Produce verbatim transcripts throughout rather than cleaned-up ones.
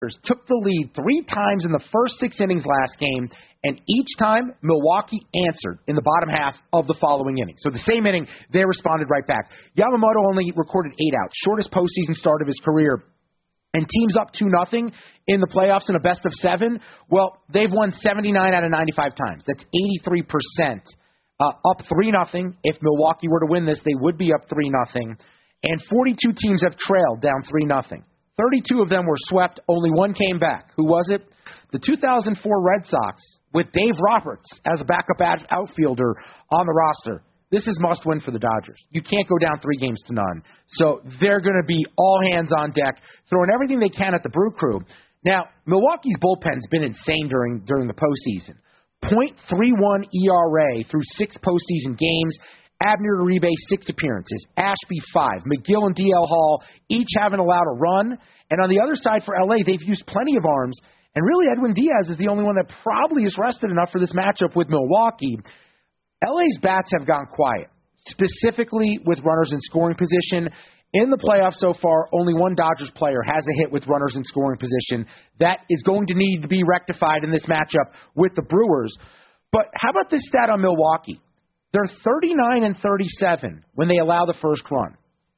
took the lead three times in the first six innings last game, and each time Milwaukee answered in the bottom half of the following inning. So the same inning, they responded right back. Yamamoto only recorded eight outs, shortest postseason start of his career. And teams up two nothing in the playoffs in a best of seven, well, they've won seventy-nine out of ninety-five times. That's eighty-three percent. Uh, up three nothing. If Milwaukee were to win this, they would be up three nothing. And forty-two teams have trailed down three nothing. thirty-two of them were swept. Only one came back. Who was it? The two thousand four Red Sox with Dave Roberts as a backup outfielder on the roster. This is must-win for the Dodgers. You can't go down three games to none. So they're going to be all hands on deck, throwing everything they can at the Brew Crew. Now, Milwaukee's bullpen's been insane during during the postseason. point three one E R A through six postseason games. Abner Uribe, six appearances. Ashby, five. McGill and D L Hall each haven't allowed a run. And on the other side for L A, they've used plenty of arms. And really, Edwin Diaz is the only one that probably is rested enough for this matchup with Milwaukee. L A's bats have gone quiet, specifically with runners in scoring position. In the playoffs so far, only one Dodgers player has a hit with runners in scoring position. That is going to need to be rectified in this matchup with the Brewers. But how about this stat on Milwaukee? They're thirty-nine and thirty-seven when they allow the first run.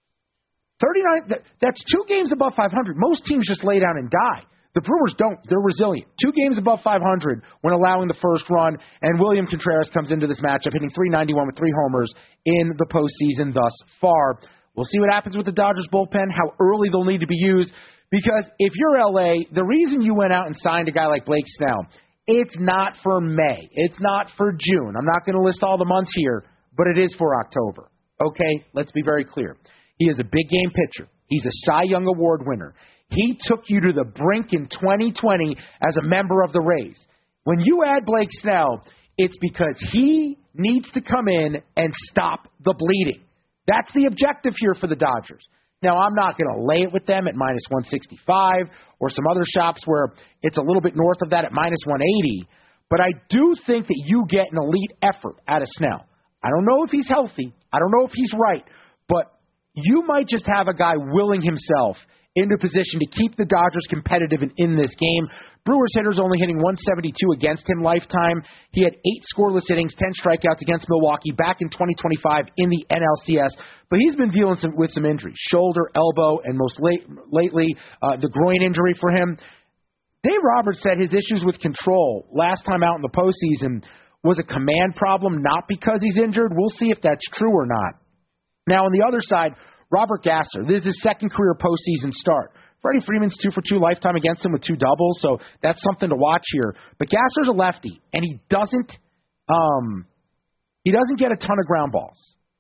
thirty-nine, that's two games above five hundred. Most teams just lay down and die. The Brewers don't. They're resilient. Two games above five hundred when allowing the first run, and William Contreras comes into this matchup hitting three ninety-one with three homers in the postseason thus far. We'll see what happens with the Dodgers bullpen, how early they'll need to be used, because if you're L A, the reason you went out and signed a guy like Blake Snell, it's not for May. It's not for June. I'm not going to list all the months here, but it is for October. Okay, let's be very clear. He is a big game pitcher. He's a Cy Young Award winner. He took you to the brink in twenty twenty as a member of the Rays. When you add Blake Snell, it's because he needs to come in and stop the bleeding. That's the objective here for the Dodgers. Now, I'm not going to lay it with them at minus one sixty-five or some other shops where it's a little bit north of that at minus one eighty, but I do think that you get an elite effort out of Snell. I don't know if he's healthy. I don't know if he's right, but you might just have a guy willing himself into position to keep the Dodgers competitive in, in this game. Brewers hitters only hitting one seventy-two against him lifetime. He had eight scoreless innings, ten strikeouts against Milwaukee back in twenty twenty-five in the N L C S. But he's been dealing some, with some injuries, shoulder, elbow, and most late, lately uh, the groin injury for him. Dave Roberts said his issues with control last time out in the postseason was a command problem, not because he's injured. We'll see if that's true or not. Now, on the other side, Robert Gasser, this is his second career postseason start. Freddie Freeman's two for two lifetime against him with two doubles, so that's something to watch here. But Gasser's a lefty, and he doesn't um, he doesn't get a ton of ground balls.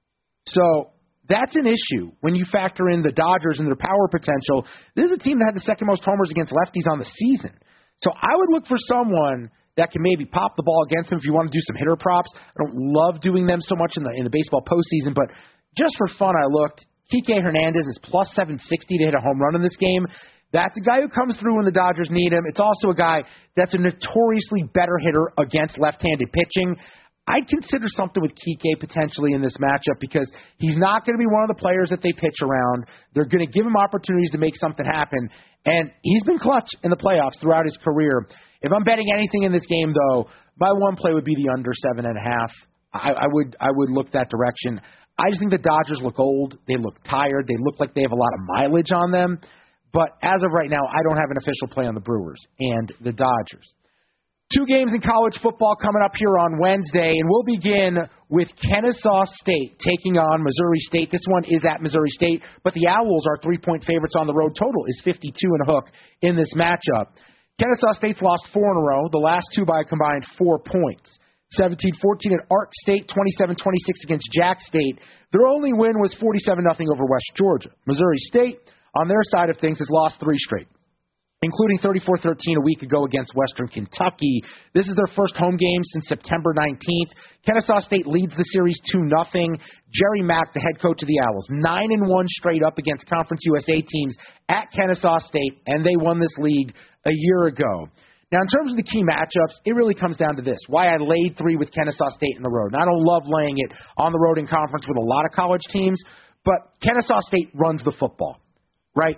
So that's an issue when you factor in the Dodgers and their power potential. This is a team that had the second most homers against lefties on the season. So I would look for someone that can maybe pop the ball against him if you want to do some hitter props. I don't love doing them so much in the in the baseball postseason, but just for fun, I looked. Kike Hernandez is plus seven sixty to hit a home run in this game. That's a guy who comes through when the Dodgers need him. It's also a guy that's a notoriously better hitter against left-handed pitching. I'd consider something with Kike potentially in this matchup because he's not going to be one of the players that they pitch around. They're going to give him opportunities to make something happen, and he's been clutch in the playoffs throughout his career. If I'm betting anything in this game, though, my one play would be the under seven and a half. I, I would I would look that direction. I just think the Dodgers look old. They look tired. They look like they have a lot of mileage on them. But as of right now, I don't have an official play on the Brewers and the Dodgers. Two games in college football coming up here on Wednesday, and we'll begin with Kennesaw State taking on Missouri State. This one is at Missouri State, but the Owls are three-point favorites on the road. Total is fifty-two and a hook in this matchup. Kennesaw State's lost four in a row, the last two by a combined four points. seventeen fourteen at Ark State, twenty-seven twenty-six against Jack State. Their only win was forty-seven nothing over West Georgia. Missouri State, on their side of things, has lost three straight, including thirty-four thirteen a week ago against Western Kentucky. This is their first home game since September nineteenth. Kennesaw State leads the series two nothing. Jerry Mack, the head coach of the Owls, nine and one straight up against Conference U S A teams at Kennesaw State, and they won this league a year ago. Now, in terms of the key matchups, it really comes down to this, why I laid three with Kennesaw State in the road. And I don't love laying it on the road in conference with a lot of college teams, but Kennesaw State runs the football, right?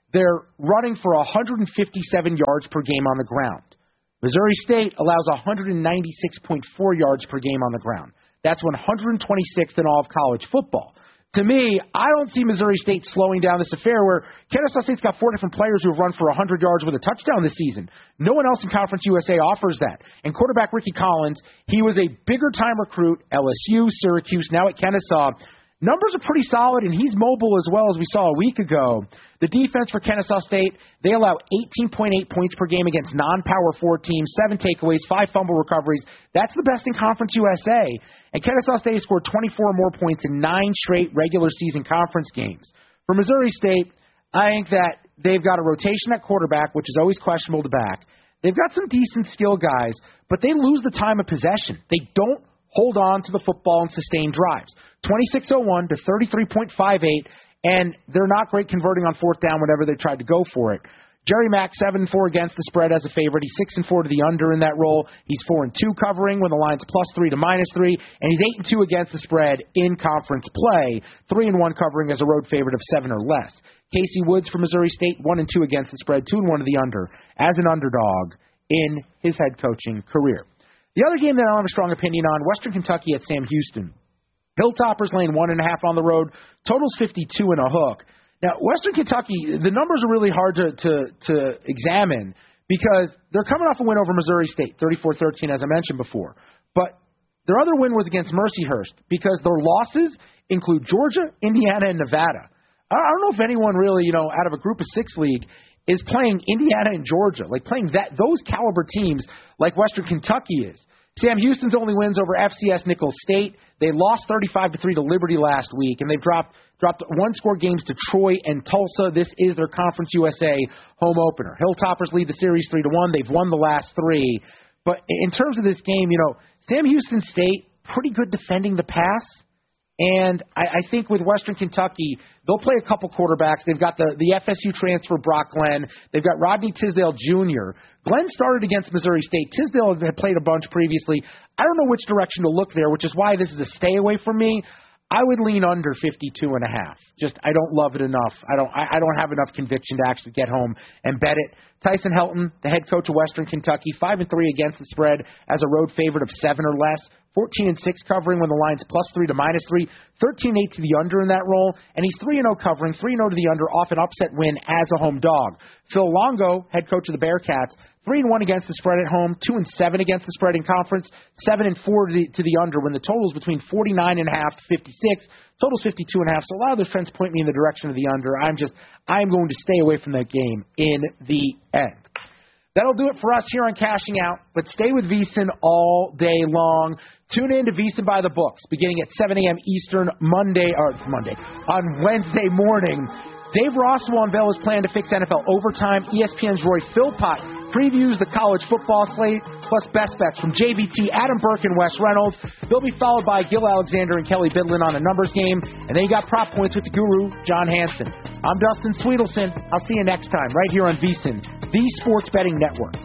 they're running for one hundred fifty-seven yards per game on the ground. Missouri State allows one hundred ninety-six point four yards per game on the ground. That's one hundred twenty-sixth in all of college football. To me, I don't see Missouri State slowing down this affair where Kennesaw State's got four different players who have run for one hundred yards with a touchdown this season. No one else in Conference U S A offers that. And quarterback Ricky Collins, he was a bigger-time recruit, L S U, Syracuse, now at Kennesaw. Numbers are pretty solid, and he's mobile as well, as we saw a week ago. The defense for Kennesaw State, they allow eighteen point eight points per game against non-Power four teams, seven takeaways, five fumble recoveries. That's the best in Conference U S A. And Kennesaw State scored twenty-four more points in nine straight regular season conference games. For Missouri State, I think that they've got a rotation at quarterback, which is always questionable to back. They've got some decent skill guys, but they lose the time of possession. They don't hold on to the football and sustain drives. twenty-six oh one to thirty-three point five eight, and they're not great converting on fourth down whenever they tried to go for it. Jerry Mack, seven and four against the spread as a favorite. He's six and four to the under in that role. He's four and two covering when the line's plus three to minus three, and he's eight and two against the spread in conference play. three and one covering as a road favorite of seven or less. Casey Woods from Missouri State, one and two against the spread, two and one to the under as an underdog in his head coaching career. The other game that I don't have a strong opinion on, Western Kentucky at Sam Houston. Hilltoppers laying one and a half on the road. Total's fifty-two and a hook. Now, Western Kentucky, the numbers are really hard to, to, to examine because they're coming off a win over Missouri State, thirty-four thirteen, as I mentioned before. But their other win was against Mercyhurst because their losses include Georgia, Indiana, and Nevada. I don't know if anyone really, you know, out of a group of six league is playing Indiana and Georgia, like playing that those caliber teams like Western Kentucky is. Sam Houston's only wins over F C S Nicholls State. They lost thirty-five to three to Liberty last week, and they've dropped dropped one-score games to Troy and Tulsa. This is their Conference U S A home opener. Hilltoppers lead the series three to one. They've won the last three. But in terms of this game, you know, Sam Houston State, pretty good defending the pass. And I, I think with Western Kentucky, they'll play a couple quarterbacks. They've got the, the F S U transfer, Brock Glenn. They've got Rodney Tisdale Junior Glenn started against Missouri State. Tisdale had played a bunch previously. I don't know which direction to look there, which is why this is a stay away from me. I would lean under fifty-two and a half. Just, I don't love it enough. I don't, I, I don't have enough conviction to actually get home and bet it. Tyson Helton, the head coach of Western Kentucky, five and three against the spread as a road favorite of seven or less. fourteen and six covering when the line's plus three to minus three. thirteen eight to the under in that role. And he's three and oh covering, three and oh to the under off an upset win as a home dog. Phil Longo, head coach of the Bearcats, three and one against the spread at home, two and seven against the spread in conference, seven and four to the, to the under when the total's between forty-nine and a half to fifty-six. Total's fifty-two and a half. So a lot of those trends point me in the direction of the under. I'm just, I'm going to stay away from that game in the end. That'll do it for us here on Cashing Out, but stay with VSiN all day long. Tune in to VSiN by the Books beginning at seven a.m. Eastern Monday, or Monday, on Wednesday morning. Dave Ross will unveil his plan to fix N F L overtime. E S P N's Roy Philpott previews the college football slate, plus best bets from J V T, Adam Burke, and Wes Reynolds. They'll be followed by Gil Alexander and Kelly Bidlin on a numbers game. And then you got prop points with the guru, John Hansen. I'm Dustin Sweetelson. I'll see you next time right here on VSiN, the Sports Betting Network.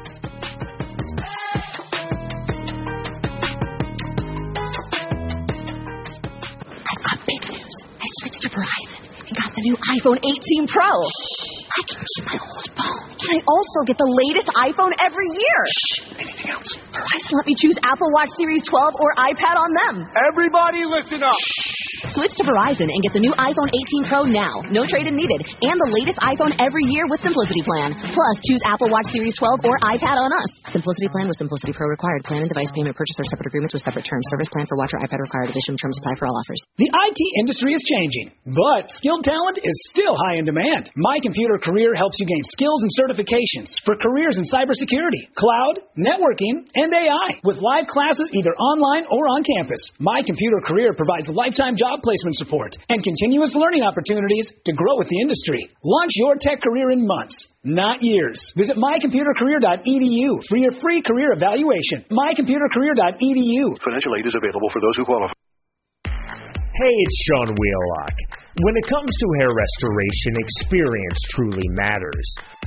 I've got big news. I switched to Verizon and got the new iPhone eighteen Pro. I can keep my old phone. And I also get the latest iPhone every year. Shh. Anything else? Verizon let me choose Apple Watch Series twelve or iPad on them. Everybody listen up. Shh. Switch to Verizon and get the new iPhone eighteen Pro now. No trade-in needed. And the latest iPhone every year with Simplicity Plan. Plus, choose Apple Watch Series twelve or iPad on us. Simplicity Plan with Simplicity Pro required. Plan and device payment purchase or separate agreements with separate terms. Service plan for watch or iPad required. Additional terms apply for all offers. The I T industry is changing, but skilled talent is still high in demand. My Computer Career helps you gain skills and certifications for careers in cybersecurity, cloud, networking, and A I. With live classes either online or on campus, My Computer Career provides lifetime job placement support and continuous learning opportunities to grow with the industry. Launch your tech career in months, not years. Visit my computer career dot e d u for your free career evaluation. my computer career dot e d u. Financial aid is available for those who qualify. Hey, it's Sean Wheelock. When it comes to hair restoration, experience truly matters.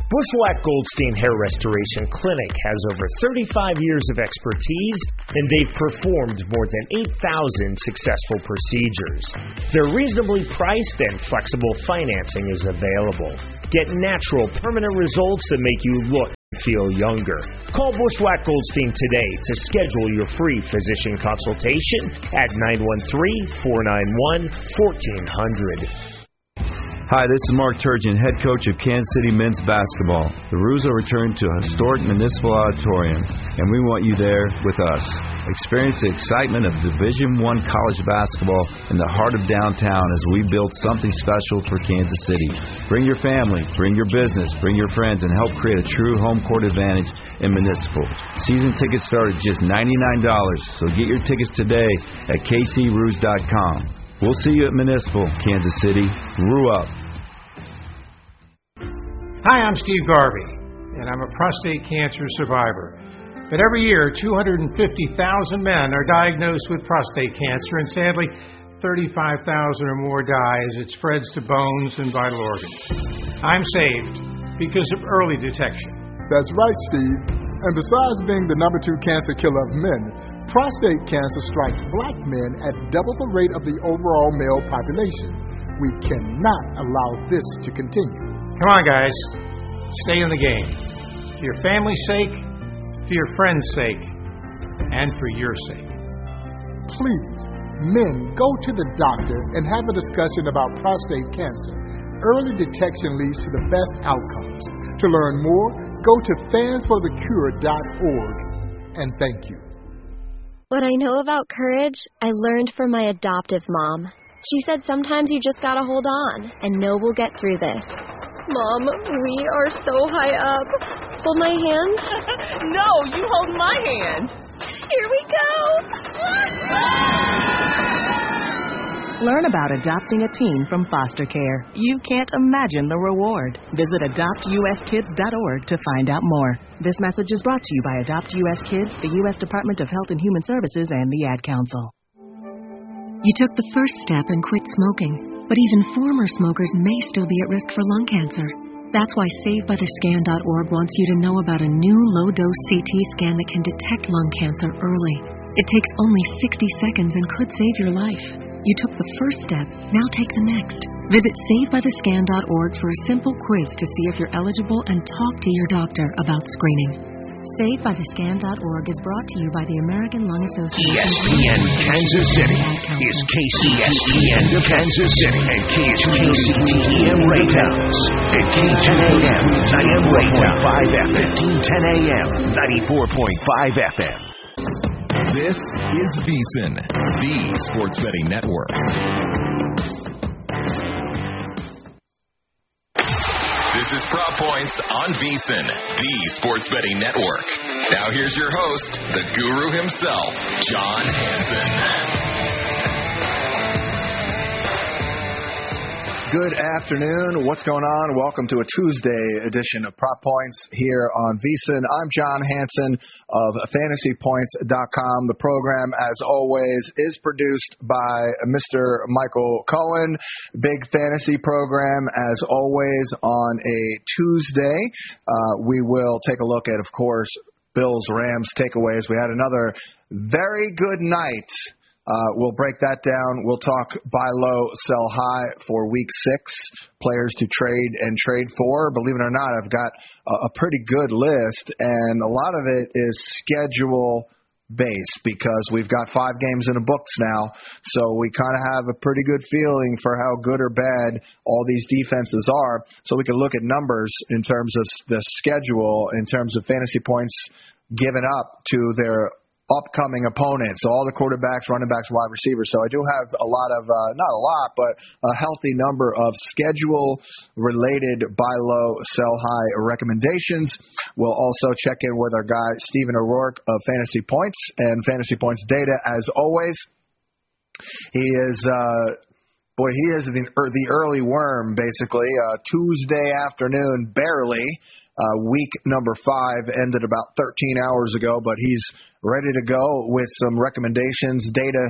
Bushwhack Goldstein Hair Restoration Clinic has over thirty-five years of expertise, and they've performed more than eight thousand successful procedures. Their reasonably priced and flexible financing is available. Get natural, permanent results that make you look and feel younger. Call Bushwhack Goldstein today to schedule your free physician consultation at nine one three, four nine one, one four zero zero. Hi, this is Mark Turgeon, head coach of Kansas City men's basketball. The Roos will return to a historic municipal auditorium, and we want you there with us. Experience the excitement of Division One college basketball in the heart of downtown as we build something special for Kansas City. Bring your family, bring your business, bring your friends, and help create a true home court advantage in municipal. Season tickets start at just ninety-nine dollars, so get your tickets today at k c roos dot com. We'll see you at Municipal, Kansas City. Roo up. Hi, I'm Steve Garvey, and I'm a prostate cancer survivor. But every year, two hundred fifty thousand men are diagnosed with prostate cancer, and sadly, thirty-five thousand or more die as it spreads to bones and vital organs. I'm saved because of early detection. That's right, Steve. And besides being the number two cancer killer of men, prostate cancer strikes black men at double the rate of the overall male population. We cannot allow this to continue. Come on, guys. Stay in the game. For your family's sake, for your friends' sake, and for your sake. Please, men, go to the doctor and have a discussion about prostate cancer. Early detection leads to the best outcomes. To learn more, go to fans for the cure dot org. And thank you. What I know about courage, I learned from my adoptive mom. She said sometimes you just gotta hold on and know we'll get through this. Mom, we are so high up. Hold my hand. No, you hold my hand. Here we go. Learn about adopting a teen from foster care. You can't imagine the reward. Visit adopt u s kids dot org to find out more. This message is brought to you by Adopt U S Kids, the U S Department of Health and Human Services, and the Ad Council. You took the first step and quit smoking, but even former smokers may still be at risk for lung cancer. That's why save by the scan dot org wants you to know about a new low-dose C T scan that can detect lung cancer early. It takes only sixty seconds and could save your life. You took the first step, now take the next. Visit save by the scan dot org for a simple quiz to see if you're eligible and talk to your doctor about screening. save by the scan dot org is brought to you by the American Lung Association. E S P N Kansas City is K C S P N Kansas City and K C T E M Raytowns at K ten A M, ninety-four point five F M, K ten A M, ninety-four point five F M. This is VSiN, the Sports Betting Network. This is Prop Points on VSiN, the Sports Betting Network. Now here's your host, the guru himself, John Hansen. Good afternoon. What's going on? Welcome to a Tuesday edition of Prop Points here on VSiN. I'm John Hansen of fantasy points dot com. The program, as always, is produced by Mister Michael Cohen. Big fantasy program, as always, on a Tuesday. Uh, we will take a look at, of course, Bills-Rams takeaways. We had another very good night. Uh, we'll break that down. We'll talk buy low, sell high for week six, players to trade and trade for. Believe it or not, I've got a, a pretty good list, and a lot of it is schedule based because we've got five games in the books now, so we kind of have a pretty good feeling for how good or bad all these defenses are, so we can look at numbers in terms of the schedule, in terms of fantasy points given up to their upcoming opponents, so all the quarterbacks, running backs, wide receivers. So I do have a lot of, uh, not a lot, but a healthy number of schedule-related buy low, sell high recommendations. We'll also check in with our guy, Stephen O'Rourke of Fantasy Points and Fantasy Points Data, as always. He is, uh, boy, he is the, the early worm, basically. Uh, Tuesday afternoon, barely. Uh, week number five ended about thirteen hours ago, but he's ready to go with some recommendations, data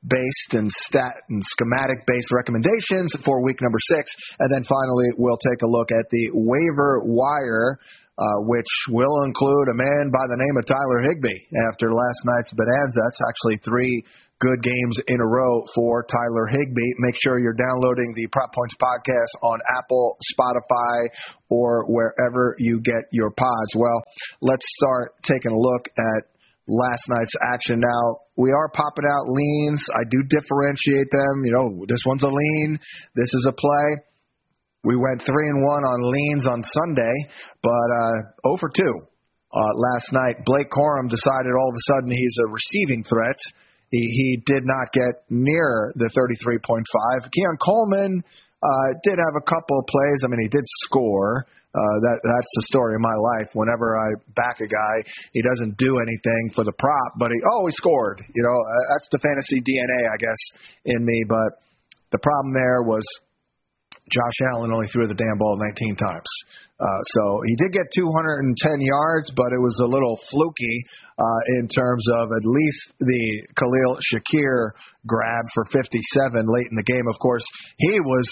based and stat and schematic-based recommendations for week number six. And then finally, we'll take a look at the waiver wire, uh, which will include a man by the name of Tyler Higbee after last night's bonanza. That's actually three good games in a row for Tyler Higbee. Make sure you're downloading the Prop Points podcast on Apple, Spotify, or wherever you get your pods. Well, let's start taking a look at last night's action. Now, we are popping out leans. I do differentiate them. You know, this one's a lean. This is a play. We went three and one on leans on Sunday, but uh, zero for two uh, last night. Blake Corum decided all of a sudden he's a receiving threat. He, he did not get near the thirty-three point five. Keon Coleman uh, did have a couple of plays. I mean, he did score. Uh, that that's the story of my life. Whenever I back a guy, he doesn't do anything for the prop, but he oh he scored. You know, uh, that's the fantasy D N A, I guess, in me. But the problem there was Josh Allen only threw the damn ball nineteen times. Uh, so he did get two hundred ten yards, but it was a little fluky uh, in terms of at least the Khalil Shakir grab for fifty-seven late in the game. Of course, he was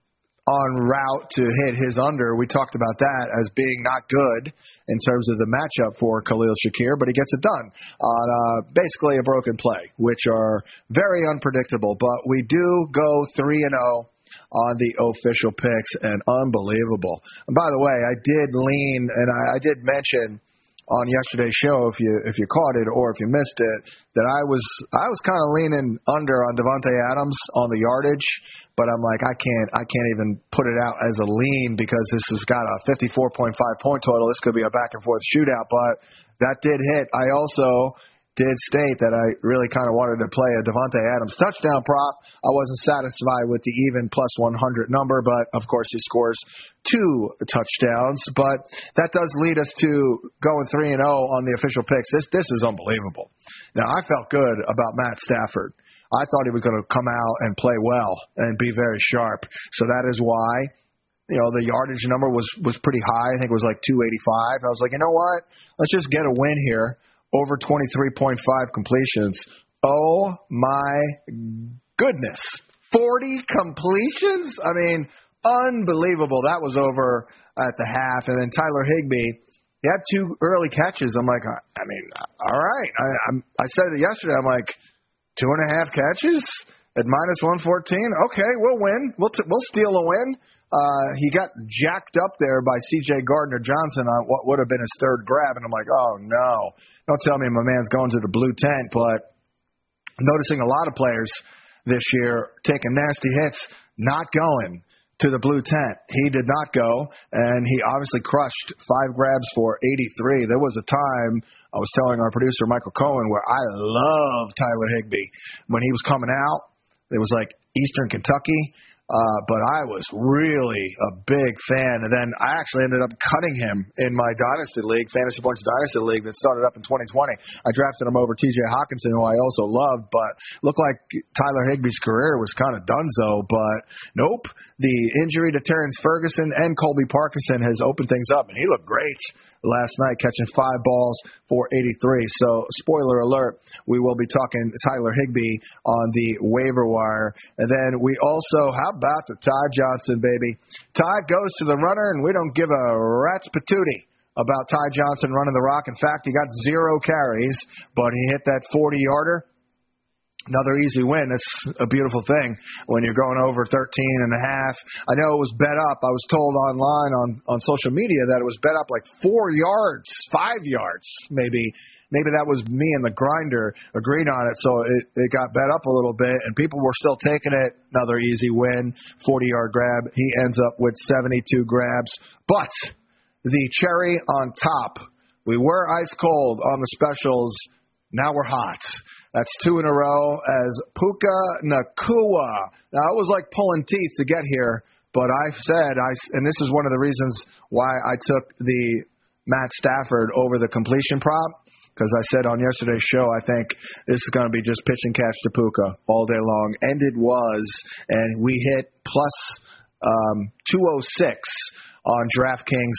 en route to hit his under. We talked about that as being not good in terms of the matchup for Khalil Shakir, but he gets it done on uh, basically a broken play, which are very unpredictable. But we do go three and oh on the official picks, and unbelievable. And by the way, I did lean, and I, I did mention on yesterday's show, if you if you caught it or if you missed it, that I was I was kind of leaning under on Devontae Adams on the yardage, but I'm like I can't I can't even put it out as a lean because this has got a fifty-four point five point total. This could be a back and forth shootout, but that did hit. I also did state that I really kind of wanted to play a Devontae Adams touchdown prop. I wasn't satisfied with the even plus one hundred number, but of course he scores two touchdowns. But that does lead us to going three and oh on the official picks. This this is unbelievable. Now, I felt good about Matt Stafford. I thought he was going to come out and play well and be very sharp. So that is why, you know, the yardage number was, was pretty high. I think it was like two eighty-five. I was like, you know what? Let's just get a win here. Over twenty-three point five completions. Oh, my goodness. forty completions? I mean, unbelievable. That was over at the half. And then Tyler Higbee, he had two early catches. I'm like, I mean, all right. I, I'm, I said it yesterday. I'm like, two and a half catches at minus one fourteen? Okay, we'll win. We'll, t- we'll steal a win. Uh, he got jacked up there by C J Gardner-Johnson on what would have been his third grab. And I'm like, oh, no. Don't tell me my man's going to the blue tent, but noticing a lot of players this year taking nasty hits, not going to the blue tent. He did not go, and he obviously crushed five grabs for eighty-three. There was a time I was telling our producer, Michael Cohen, where I loved Tyler Higbee. When he was coming out, it was like Eastern Kentucky. Uh, but I was really a big fan. And then I actually ended up cutting him in my Dynasty League, Fantasy Points Dynasty League that started up in twenty twenty. I drafted him over T J Hawkinson, who I also loved, but looked like Tyler Higbee's career was kind of donezo. But nope, the injury to Terrence Ferguson and Colby Parkinson has opened things up, and he looked great last night, catching five balls for eighty-three. So, spoiler alert, we will be talking Tyler Higbee on the waiver wire. And then we also, how about the Ty Johnson, baby? Ty goes to the runner, and we don't give a rat's patootie about Ty Johnson running the rock. In fact, he got zero carries, but he hit that forty-yarder. Another easy win. That's a beautiful thing when you're going over thirteen and a half. I know it was bet up. I was told online on, on social media that it was bet up like four yards, five yards, maybe. Maybe that was me and the grinder agreed on it, so it, it got bet up a little bit, and people were still taking it. Another easy win, forty-yard grab. He ends up with seventy-two grabs. But the cherry on top, we were ice cold on the specials. Now we're hot. That's two in a row as Puka Nacua. Now, it was like pulling teeth to get here, but I said, I, and this is one of the reasons why I took the Matt Stafford over the completion prop, because I said on yesterday's show, I think this is going to be just pitch and catch to Puka all day long, and it was, and we hit plus um, two oh six on DraftKings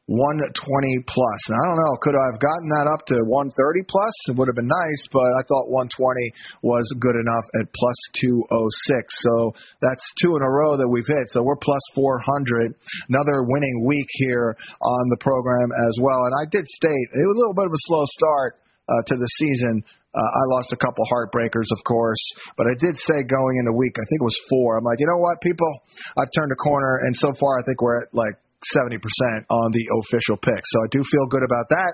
one twenty plus. And I don't know, could I have gotten that up to one thirty plus? It would have been nice, but I thought one twenty was good enough at plus two oh six. So that's two in a row that we've hit. So we're plus four hundred. Another winning week here on the program as well. And I did state it was a little bit of a slow start uh, to the season. Uh, I lost a couple heartbreakers, of course, but I did say going in the week, I think it was four. I'm like, you know what, people, I've turned a corner, and so far I think we're at like seventy percent on the official pick. So I do feel good about that.